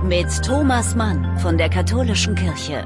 mit Thomas Mann von der Katholischen Kirche.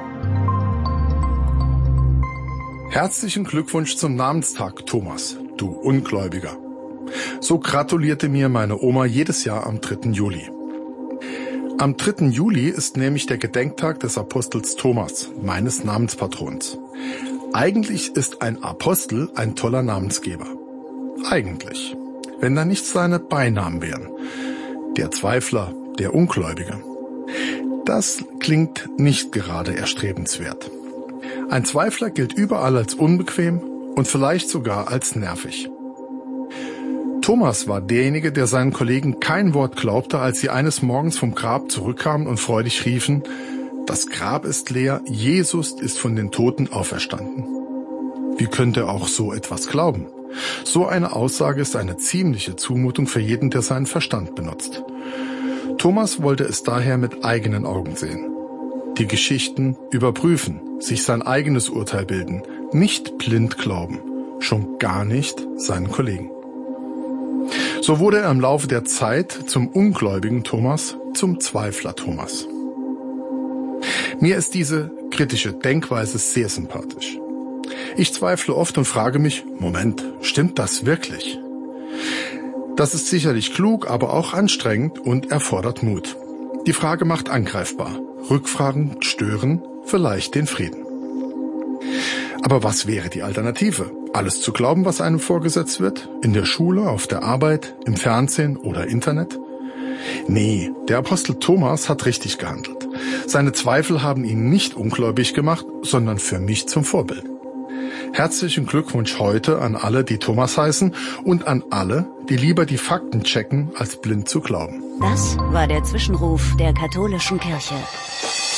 Herzlichen Glückwunsch zum Namenstag, Thomas, du Ungläubiger. So gratulierte mir meine Oma jedes Jahr am 3. Juli. Am 3. Juli ist nämlich der Gedenktag des Apostels Thomas, meines Namenspatrons. Eigentlich ist ein Apostel ein toller Namensgeber. Eigentlich. Wenn da nicht seine Beinamen wären. Der Zweifler, der Ungläubige. Das klingt nicht gerade erstrebenswert. Ein Zweifler gilt überall als unbequem und vielleicht sogar als nervig. Thomas war derjenige, der seinen Kollegen kein Wort glaubte, als sie eines Morgens vom Grab zurückkamen und freudig riefen: Das Grab ist leer, Jesus ist von den Toten auferstanden. Wie könnte er auch so etwas glauben? So eine Aussage ist eine ziemliche Zumutung für jeden, der seinen Verstand benutzt. Thomas wollte es daher mit eigenen Augen sehen. Die Geschichten überprüfen, sich sein eigenes Urteil bilden, nicht blind glauben, schon gar nicht seinen Kollegen. So wurde er im Laufe der Zeit zum ungläubigen Thomas, zum Zweifler Thomas. Mir ist diese kritische Denkweise sehr sympathisch. Ich zweifle oft und frage mich, Moment, stimmt das wirklich? Das ist sicherlich klug, aber auch anstrengend und erfordert Mut. Die Frage macht angreifbar. Rückfragen stören vielleicht den Frieden. Aber was wäre die Alternative? Alles zu glauben, was einem vorgesetzt wird? In der Schule, auf der Arbeit, im Fernsehen oder Internet? Nee, der Apostel Thomas hat richtig gehandelt. Seine Zweifel haben ihn nicht ungläubig gemacht, sondern für mich zum Vorbild. Herzlichen Glückwunsch heute an alle, die Thomas heißen, und an alle, die lieber die Fakten checken, als blind zu glauben. Das war der Zwischenruf der Katholischen Kirche.